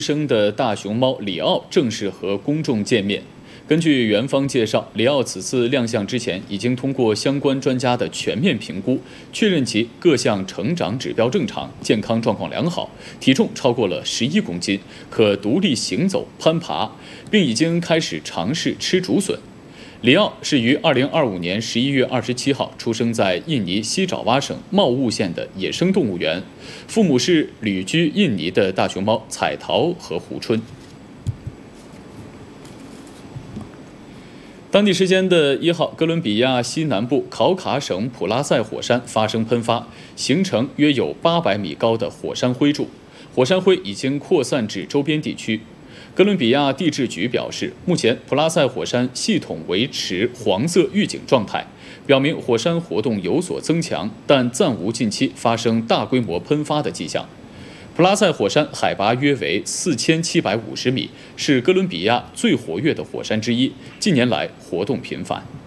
生的大熊猫里奥正式和公众见面。根据园方介绍，里奥此次亮相之前已经通过相关专家的全面评估，确认其各项成长指标正常，健康状况良好，体重超过了11公斤，可独立行走、攀爬，并已经开始尝试吃竹笋。里奥是于2025年11月27号出生在印尼西爪哇省茂雾县的野生动物园，父母是旅居印尼的大熊猫彩桃和胡春。当地时间的1号，哥伦比亚西南部考卡省普拉塞火山发生喷发，形成约有800米高的火山灰柱，火山灰已经扩散至周边地区。哥伦比亚地质局表示，目前普拉塞火山系统维持黄色预警状态，表明火山活动有所增强，但暂无近期发生大规模喷发的迹象。普拉塞火山海拔约为4750米，是哥伦比亚最活跃的火山之一，近年来活动频繁。